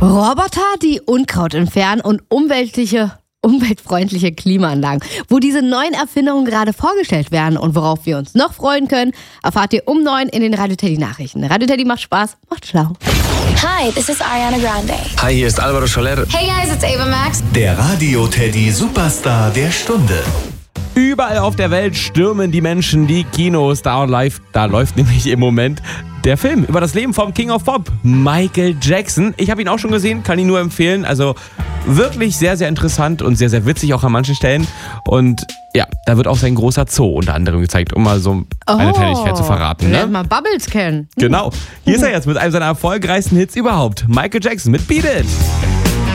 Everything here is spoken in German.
Roboter, die Unkraut entfernen und umweltfreundliche Klimaanlagen. Wo diese neuen Erfindungen gerade vorgestellt werden und worauf wir uns noch freuen können, erfahrt ihr um 9 in den Radio Teddy Nachrichten. Radio Teddy macht Spaß, macht schlau. Hi, this is Ariana Grande. Hi, hier ist Alvaro Soler. Hey guys, it's Ava Max. Der Radio Teddy Superstar der Stunde. Überall auf der Welt stürmen die Menschen die Kinos. Da läuft nämlich im Moment der Film über das Leben vom King of Pop, Michael Jackson. Ich habe ihn auch schon gesehen, kann ihn nur empfehlen. Also wirklich sehr, sehr interessant und sehr, sehr witzig auch an manchen Stellen. Und ja, da wird auch sein großer Zoo unter anderem gezeigt, um mal so eine Kleinigkeit zu verraten. Ne? Lernt mal Bubbles kennen. Genau. Hier ist er jetzt mit einem seiner erfolgreichsten Hits überhaupt. Michael Jackson mit Beat It.